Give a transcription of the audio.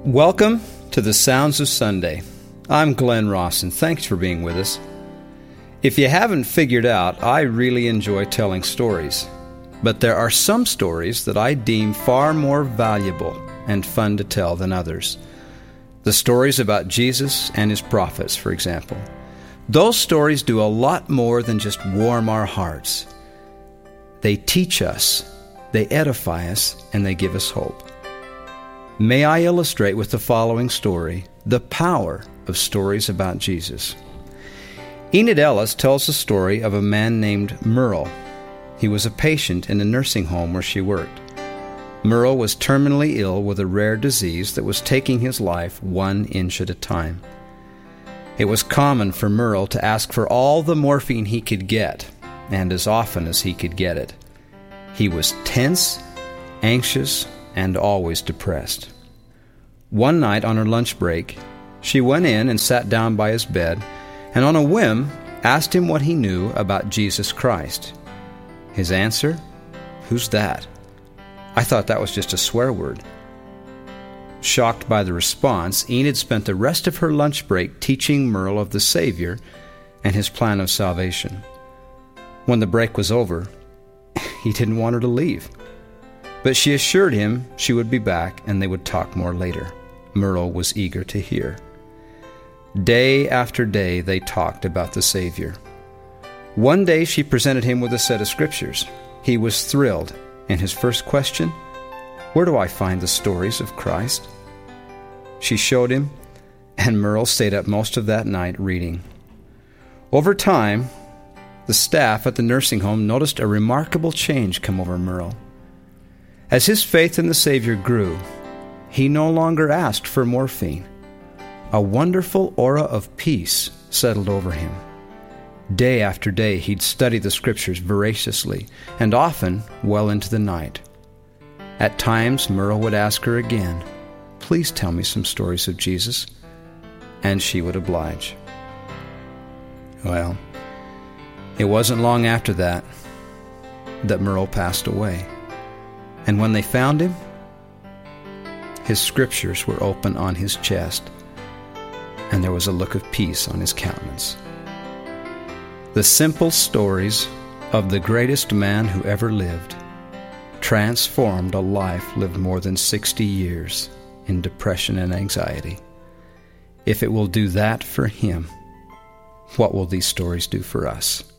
Welcome to the Sounds of Sunday. I'm Glenn Ross, and thanks for being with us. If you haven't figured out, I really enjoy telling stories. But there are some stories that I deem far more valuable and fun to tell than others. The stories about Jesus and his prophets, for example. Those stories do a lot more than just warm our hearts. They teach us, they edify us, and they give us hope. May I illustrate with the following story the power of stories about Jesus. Enid Ellis tells the story of a man named Merle. He was a patient in a nursing home where she worked. Merle was terminally ill with a rare disease that was taking his life 1 inch at a time. It was common for Merle to ask for all the morphine he could get, and as often as he could get it. He was tense, anxious, and always depressed. One night on her lunch break, she went in and sat down by his bed, and on a whim asked him what he knew about Jesus Christ. His answer? "Who's that? I thought that was just a swear word." Shocked by the response, Enid spent the rest of her lunch break teaching Merle of the Savior and his plan of salvation. When the break was over, he didn't want her to leave. But she assured him she would be back and they would talk more later. Merle was eager to hear. Day after day they talked about the Savior. One day she presented him with a set of scriptures. He was thrilled, and his first question, "Where do I find the stories of Christ?" She showed him, and Merle stayed up most of that night reading. Over time, the staff at the nursing home noticed a remarkable change come over Merle. As his faith in the Savior grew, he no longer asked for morphine. A wonderful aura of peace settled over him. Day after day, he'd study the scriptures voraciously, and often well into the night. At times, Merle would ask her again, "Please tell me some stories of Jesus," and she would oblige. Well, it wasn't long after that Merle passed away. And when they found him, his scriptures were open on his chest, and there was a look of peace on his countenance. The simple stories of the greatest man who ever lived transformed a life lived more than 60 years in depression and anxiety. If it will do that for him, what will these stories do for us?